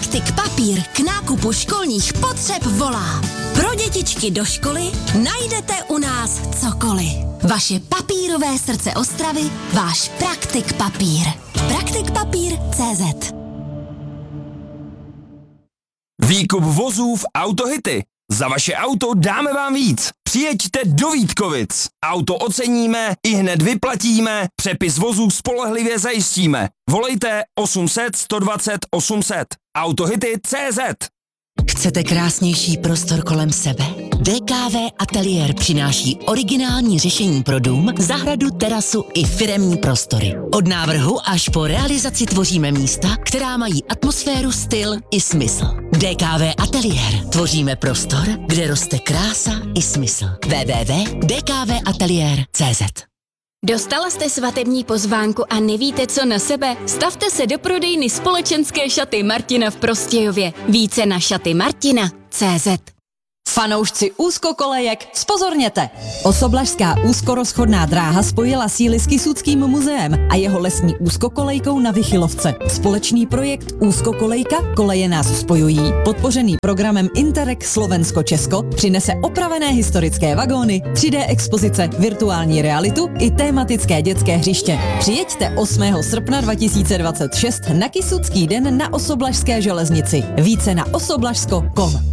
Praktik Papír k nákupu školních potřeb volá. Pro dětičky do školy najdete u nás cokoliv. Vaše papírové srdce Ostravy, váš Praktik Papír. Praktikpapír.cz. Výkup vozů v Autohity. Za vaše auto dáme vám víc. Přijeďte do Vítkovic. Auto oceníme, ihned vyplatíme, přepis vozů spolehlivě zajistíme. Volejte 800 120 800. Autohity.cz. Chcete krásnější prostor kolem sebe? DKV Ateliér přináší originální řešení pro dům, zahradu, terasu i firemní prostory. Od návrhu až po realizaci tvoříme místa, která mají atmosféru, styl i smysl. DKV Ateliér. Tvoříme prostor, kde roste krása i smysl. www.dkvatelier.cz. Dostala jste svatební pozvánku a nevíte, co na sebe? Stavte se do prodejny společenské šaty Martina v Prostějově. Více na šatymartina.cz. Fanoušci úzkokolejek, zpozorněte! Osoblažská úzkorozchodná dráha spojila síly s Kysuckým muzeem a jeho lesní úzkokolejkou na Vychylovce. Společný projekt Úzkokolejka Koleje nás spojují, podpořený programem Interreg Slovensko-Česko, přinese opravené historické vagóny, 3D expozice, virtuální realitu i tematické dětské hřiště. Přijeďte 8. srpna 2026 na Kysucký den na Osoblažské železnici. Více na osoblažsko.com.